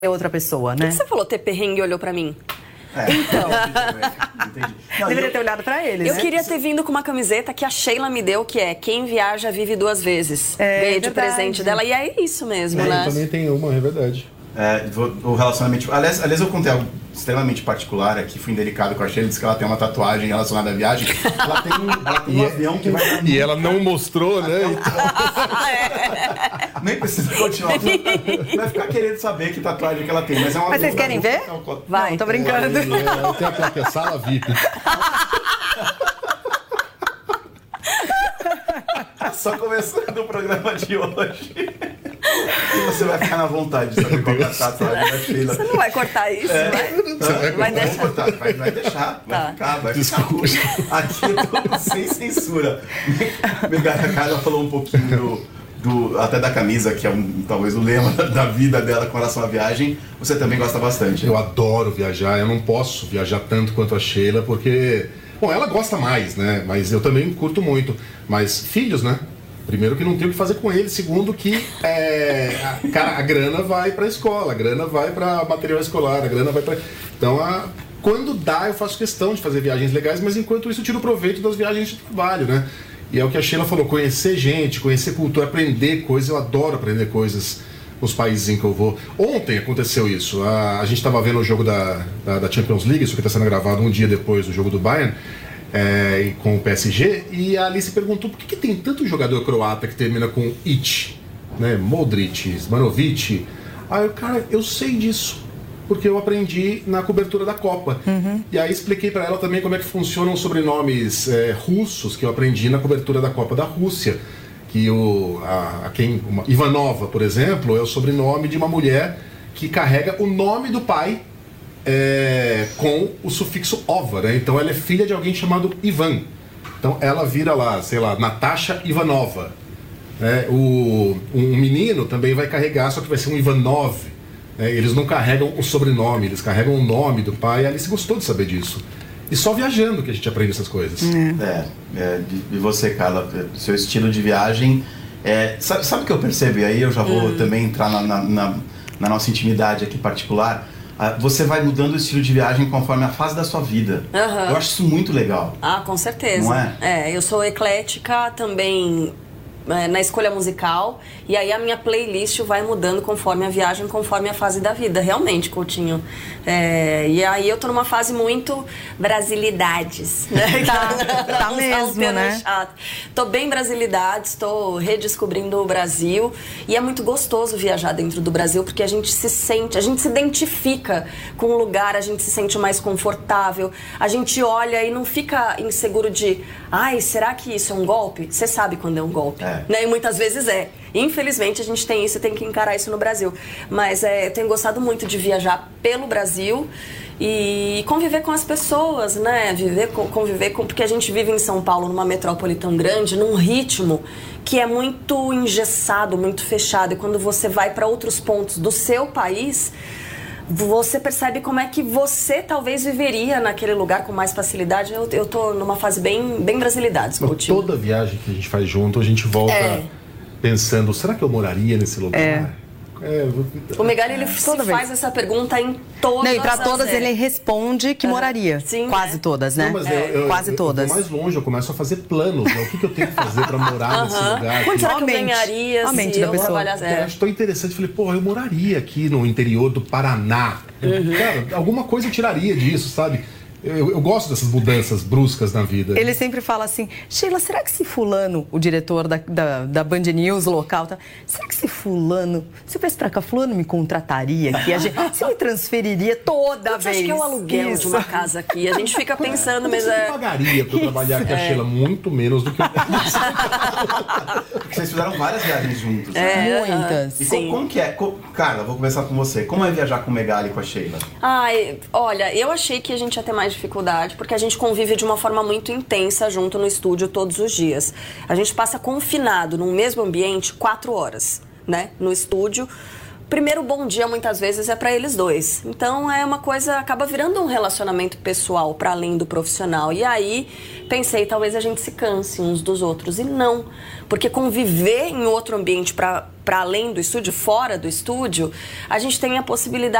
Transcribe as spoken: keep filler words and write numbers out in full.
é outra pessoa, né? Por que você falou ter perrengue e olhou pra mim? É, então, entendi. Não, deveria eu, ter olhado pra ele, eu né? queria ter vindo com uma camiseta que a Sheila me deu, que é quem viaja vive duas vezes. É, Ganhei de verdade. presente dela e é isso mesmo, É, né? eu também tenho uma, é verdade. É, o relacionamento... Aliás, aliás, eu contei algo extremamente particular aqui, fui indelicado com a Sheila, disse que ela tem uma tatuagem relacionada à viagem. Ela tem um, ela tem um avião que vai dar... E ela não mostrou, né? Então... Nem precisa continuar. Vai ficar querendo saber que tatuagem que ela tem. Mas, é uma Mas vocês querem ver? Vai, tô brincando. É, tem a placa Sala V I P. Só começando o programa de hoje. E você vai ficar na vontade de saber qual é a tatuagem da Sheila. Você não vai cortar isso, É. vai? Vai, Vai deixar. cortar, vai, vai deixar, vai Tá. ficar, vai ficar. Aqui é tudo sem censura. A Carla falou um pouquinho do, do, até da camisa, que é um, talvez o lema da vida dela com relação à viagem. Você também gosta bastante. Eu adoro viajar, eu não posso viajar tanto quanto a Sheila, porque... Bom, ela gosta mais, né? Mas eu também curto muito. Mas filhos, né? Primeiro que não tem o que fazer com eles. Segundo que é, a, cara, a grana vai pra escola, a grana vai pra material escolar, a grana vai pra... Então, a, quando dá, eu faço questão de fazer viagens legais, mas enquanto isso eu tiro proveito das viagens de trabalho, né? E é o que a Sheila falou, conhecer gente, conhecer cultura, aprender coisas. Eu adoro aprender coisas nos países em que eu vou. Ontem aconteceu isso. A, a gente estava vendo o jogo da, da, da Champions League, isso que está sendo gravado um dia depois do jogo do Bayern, é, com o P S G, e a Alice perguntou por que, que tem tanto jogador croata que termina com Ić, né? Modric, Zmanovic. Aí eu, cara, eu sei disso, porque eu aprendi na cobertura da Copa. Uhum. E aí expliquei para ela também como é que funcionam os sobrenomes é, russos, que eu aprendi na cobertura da Copa da Rússia. Que o, a, a quem, uma, Ivanova, por exemplo, é o sobrenome de uma mulher que carrega o nome do pai é, com o sufixo ova, né? Então ela é filha de alguém chamado Ivan. Então ela vira lá, sei lá, Natasha Ivanova. É, o, um menino também vai carregar, só que vai ser um Ivanov. É, eles não carregam o sobrenome, eles carregam o nome do pai. A Alice gostou de saber disso. E só viajando que a gente aprende essas coisas. É, é de, de você, Carla, seu estilo de viagem. É, sabe, sabe o que eu percebo? E aí eu já vou hum. também entrar na, na, na, na nossa intimidade aqui particular. Ah, você vai mudando o estilo de viagem conforme a fase da sua vida. Uhum. Eu acho isso muito legal. Ah, com certeza. Não é? É, eu sou eclética também é, na escolha musical. E aí a minha playlist vai mudando conforme a viagem, conforme a fase da vida. Realmente, Coutinho. É, e aí eu tô numa fase muito brasilidades, né? Tá, tá mesmo, né? Chato. Tô bem brasilidades, tô redescobrindo o Brasil. E é muito gostoso viajar dentro do Brasil, porque a gente se sente, a gente se identifica com o lugar, a gente se sente mais confortável. A gente olha e não fica inseguro de, ai, será que isso é um golpe? Você sabe quando é um golpe, é. né? E muitas vezes é. Infelizmente a gente tem isso e tem que encarar isso no Brasil. Mas é, eu tenho gostado muito de viajar pelo Brasil e conviver com as pessoas, né? Viver, conviver com... Porque a gente vive em São Paulo, numa metrópole tão grande, num ritmo que é muito engessado, muito fechado. E quando você vai para outros pontos do seu país, você percebe como é que você talvez viveria naquele lugar com mais facilidade. Eu, eu tô numa fase bem, bem brasilidade. Toda viagem que a gente faz junto, a gente volta... É. Pensando, será que eu moraria nesse lugar? É. É, o Megali, ele se faz vez. essa pergunta em todas Não, e para todas as... ele responde que moraria. Sim, Quase é. todas, né? Não, mas é. eu, eu, Quase eu, todas. Eu vou mais longe, eu começo a fazer planos. Né? O que, que eu tenho que fazer para morar uh-huh. nesse lugar? Quanto será que eu ganharia a mente se da eu pessoa. trabalhasse? É. Eu acho tão interessante. Falei, pô, eu moraria aqui no interior do Paraná. Uhum. Cara, alguma coisa eu tiraria disso, sabe? Eu, eu gosto dessas mudanças bruscas na vida. Ele sempre fala assim, Sheila, será que se fulano, o diretor da, da, da Band News local, tá, será que se fulano, se eu viesse pra cá, fulano me contrataria aqui, a gente, se me transferiria toda Você vez? acha que é o aluguel Isso. de uma casa aqui? A gente fica pensando, mas Você é... pagaria pra eu trabalhar aqui, a Sheila, muito menos do que eu... Porque vocês fizeram várias viagens juntos. É, né? Muitas. E como, como que é? Co- Carla, vou começar com você. Como é viajar com o Megali e com a Sheila? Ai, olha, eu achei que a gente ia ter mais dificuldade, porque a gente convive de uma forma muito intensa junto no estúdio todos os dias. A gente passa confinado num mesmo ambiente quatro horas, né, no estúdio, primeiro bom dia muitas vezes é para eles dois. Então é uma coisa, acaba virando um relacionamento pessoal para além do profissional. E aí pensei, talvez a gente se canse uns dos outros. E não, porque conviver em outro ambiente para para além do estúdio, fora do estúdio, a gente tem a possibilidade